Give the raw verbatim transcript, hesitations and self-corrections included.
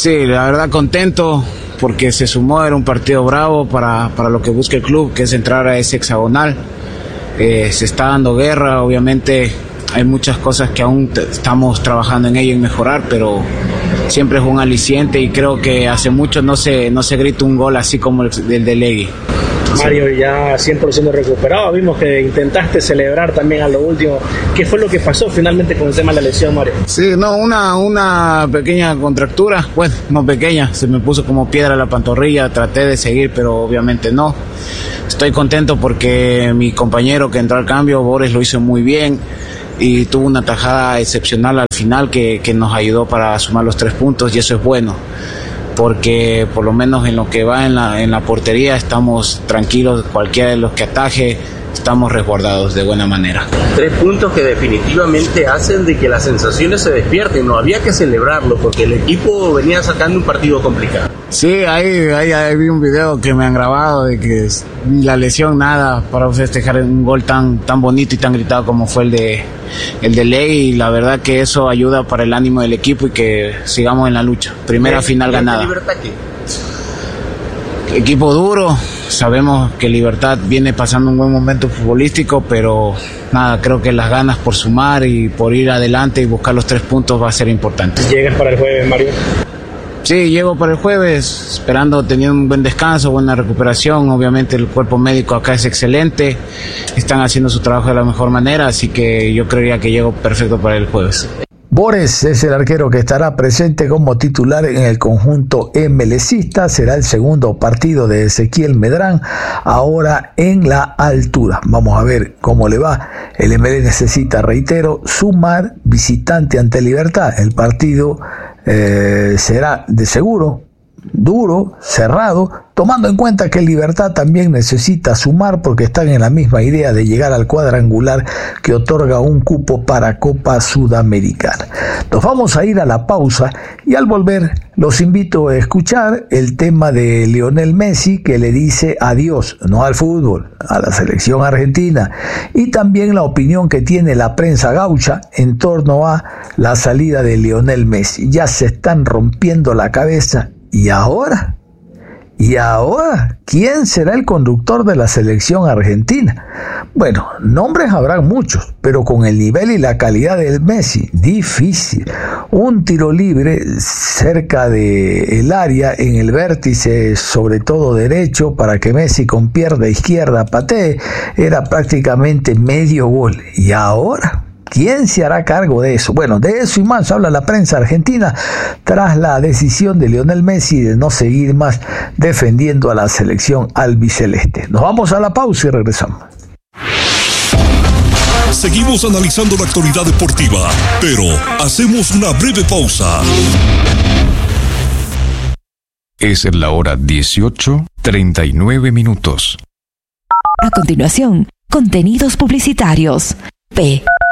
Sí, la verdad contento porque se sumó, era un partido bravo para, para lo que busca el club, que es entrar a ese hexagonal. Eh, se está dando guerra, obviamente hay muchas cosas que aún t- estamos trabajando en ello, en mejorar, pero siempre es un aliciente y creo que hace mucho no se, no se grita un gol así como el del de Legui. Mario, ya cien por ciento recuperado, vimos que intentaste celebrar también a lo último. ¿Qué fue lo que pasó finalmente con el tema de la lesión, Mario? Sí, no, una, una pequeña contractura, bueno, no pequeña, se me puso como piedra la pantorrilla, traté de seguir, pero obviamente no. Estoy contento porque mi compañero que entró al cambio, Boris, lo hizo muy bien y tuvo una tajada excepcional al final que, que nos ayudó para sumar los tres puntos y eso es bueno, porque por lo menos en lo que va en la, en la portería estamos tranquilos, cualquiera de los que ataje, estamos resguardados de buena manera. Tres puntos que definitivamente hacen de que las sensaciones se despierten, no había que celebrarlo porque el equipo venía sacando un partido complicado. Sí, ahí, ahí, ahí vi un video que me han grabado de que ni la lesión, nada, para festejar un gol tan, tan bonito y tan gritado como fue el de el de Ley, y la verdad que eso ayuda para el ánimo del equipo y que sigamos en la lucha. Primera ¿Qué, final qué ganada. Libertad qué? Equipo duro, sabemos que Libertad viene pasando un buen momento futbolístico, pero nada, creo que las ganas por sumar y por ir adelante y buscar los tres puntos va a ser importante. ¿Llegas para el jueves, Mario? Sí, llego para el jueves, esperando tener un buen descanso, buena recuperación. Obviamente el cuerpo médico acá es excelente, están haciendo su trabajo de la mejor manera, así que yo creería que llego perfecto para el jueves. Bores es el arquero que estará presente como titular en el conjunto emelecista. Será el segundo partido de Ezequiel Medrán, ahora en la altura. Vamos a ver cómo le va. El M L necesita, reitero, sumar visitante ante Libertad. El partido eh, será de seguro duro, cerrado, tomando en cuenta que Libertad también necesita sumar porque están en la misma idea de llegar al cuadrangular que otorga un cupo para Copa Sudamericana. Nos vamos a ir a la pausa y al volver los invito a escuchar el tema de Lionel Messi, que le dice adiós, no al fútbol, a la selección argentina, y también la opinión que tiene la prensa gaucha en torno a la salida de Lionel Messi. Ya se están rompiendo la cabeza. ¿Y ahora? ¿Y ahora? ¿Quién será el conductor de la selección argentina? Bueno, nombres habrán muchos, pero con el nivel y la calidad del Messi, difícil. Un tiro libre cerca del área, en el vértice, sobre todo derecho, para que Messi con pierna izquierda patee, era prácticamente medio gol. ¿Y ahora? ¿Quién se hará cargo de eso? Bueno, de eso y más habla la prensa argentina tras la decisión de Lionel Messi de no seguir más defendiendo a la selección albiceleste. Nos vamos a la pausa y regresamos. Seguimos analizando la actualidad deportiva, pero hacemos una breve pausa. Es la hora dieciocho, treinta y nueve minutos. A continuación, contenidos publicitarios. P